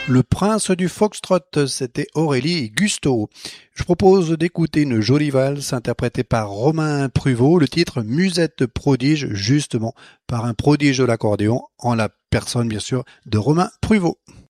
Le prince du foxtrot, c'était Aurélie et Gusto. Je propose d'écouter une jolie valse interprétée par Romain Pruvot, le titre Musette prodige, justement par un prodige de l'accordéon, en la personne bien sûr de Romain Pruvot.